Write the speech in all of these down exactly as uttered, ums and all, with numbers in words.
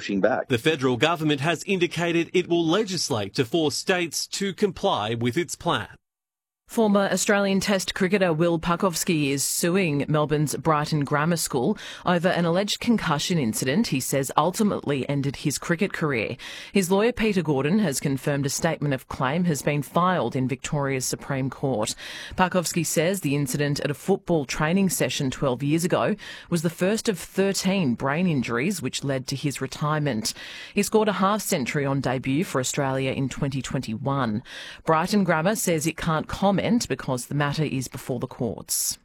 pushing back. The federal government has indicated it will legislate to force states to comply with its plan. Former Australian Test cricketer Will Pucovski is suing Melbourne's Brighton Grammar School over an alleged concussion incident he says ultimately ended his cricket career. His lawyer Peter Gordon has confirmed a statement of claim has been filed in Victoria's Supreme Court. Pucovski says the incident at a football training session twelve years ago was the first of thirteen brain injuries which led to his retirement. He scored a half-century on debut for Australia in twenty twenty-one. Brighton Grammar says it can't comment because the matter is before the courts.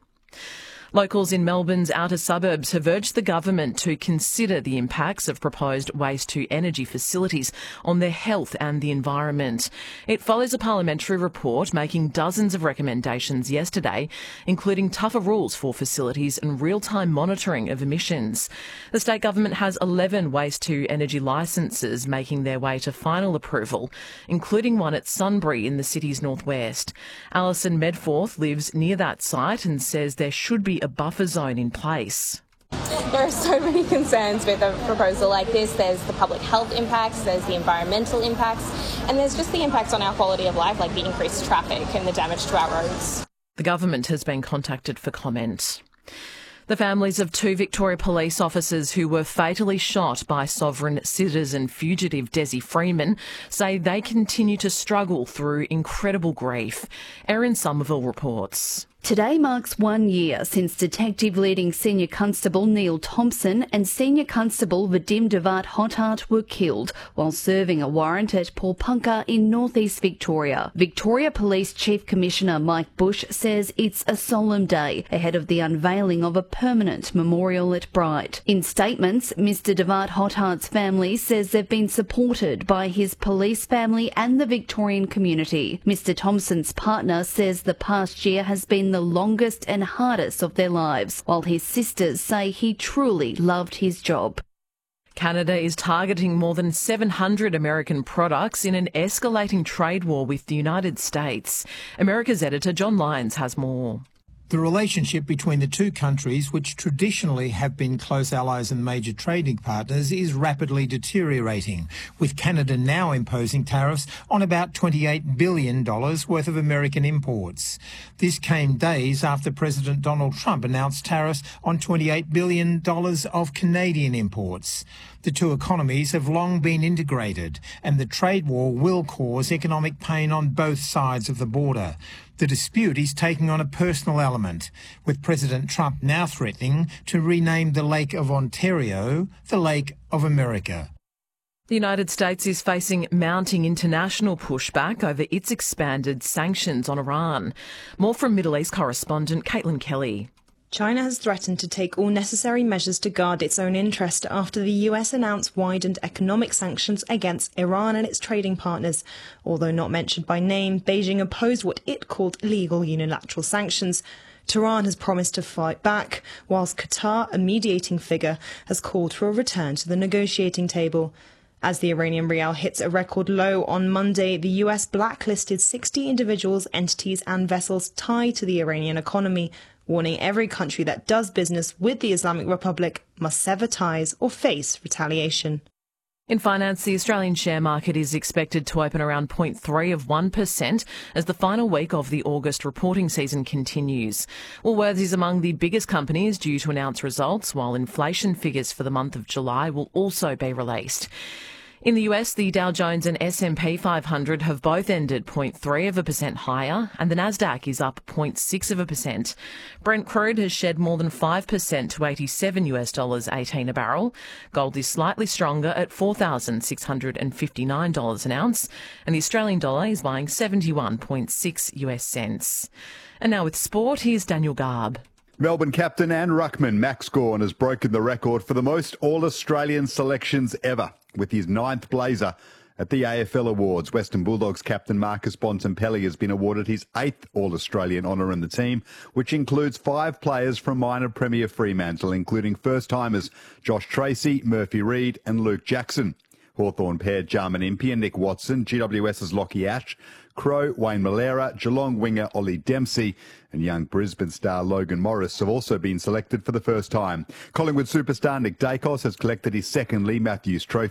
Locals in Melbourne's outer suburbs have urged the government to consider the impacts of proposed waste-to-energy facilities on their health and the environment. It follows a parliamentary report making dozens of recommendations yesterday, including tougher rules for facilities and real-time monitoring of emissions. The state government has eleven waste-to-energy licences making their way to final approval, including one at Sunbury in the city's northwest. Alison Medforth lives near that site and says there should be a buffer zone in place. There are so many concerns with a proposal like this. There's the public health impacts, there's the environmental impacts, and there's just the impacts on our quality of life, like the increased traffic and the damage to our roads. The government has been contacted for comment. The families of two Victoria police officers who were fatally shot by sovereign citizen fugitive Desi Freeman say they continue to struggle through incredible grief. Erin Somerville reports. Today marks one year since Detective Leading Senior Constable Neil Thompson and Senior Constable Vadim Devat Hothart were killed while serving a warrant at Paulpunka in northeast Victoria. Victoria Police Chief Commissioner Mike Bush says it's a solemn day ahead of the unveiling of a permanent memorial at Bright. In statements, Mister Devat Hothart's family says they've been supported by his police family and the Victorian community. Mister Thompson's partner says the past year has been the longest and hardest of their lives, while his sisters say he truly loved his job. Canada is targeting more than seven hundred American products in an escalating trade war with the United States. America's editor John Lyons has more. The relationship between the two countries, which traditionally have been close allies and major trading partners, is rapidly deteriorating, with Canada now imposing tariffs on about twenty-eight billion dollars worth of American imports. This came days after President Donald Trump announced tariffs on twenty-eight billion dollars of Canadian imports. The two economies have long been integrated, and the trade war will cause economic pain on both sides of the border. The dispute is taking on a personal element, with President Trump now threatening to rename the Lake of Ontario the Lake of America. The United States is facing mounting international pushback over its expanded sanctions on Iran. More from Middle East correspondent Caitlin Kelly. China has threatened to take all necessary measures to guard its own interest after the U S announced widened economic sanctions against Iran and its trading partners. Although not mentioned by name, Beijing opposed what it called illegal unilateral sanctions. Tehran has promised to fight back, whilst Qatar, a mediating figure, has called for a return to the negotiating table. As the Iranian rial hits a record low on Monday, the U S blacklisted sixty individuals, entities and vessels tied to the Iranian economy, warning every country that does business with the Islamic Republic must sever ties or face retaliation. In finance, the Australian share market is expected to open around zero point three of one percent as the final week of the August reporting season continues. Woolworths is among the biggest companies due to announce results, while inflation figures for the month of July will also be released. In the U S, the Dow Jones and S and P five hundred have both ended zero point three of a percent higher, and the Nasdaq is up zero point six of a percent. Brent crude has shed more than five percent to eighty-seven US dollars eighteen a barrel. Gold is slightly stronger at four thousand six hundred fifty-nine dollars an ounce, and the Australian dollar is buying seventy-one point six US cents. And now with sport, here's Daniel Garb. Melbourne captain and ruckman Max Gawn has broken the record for the most All-Australian selections ever, with his ninth blazer at the A F L Awards. Western Bulldogs captain Marcus Bontempelli has been awarded his eighth All-Australian honour in the team, which includes five players from minor Premier Fremantle, including first-timers Josh Tracy, Murphy Reid and Luke Jackson. Hawthorn pair Jarman Impey and Nick Watson, GWS's Lockie Ash, Crow, Wayne Malera, Geelong winger Ollie Dempsey and young Brisbane star Logan Morris have also been selected for the first time. Collingwood superstar Nick Dacos has collected his second Lee Matthews Trophy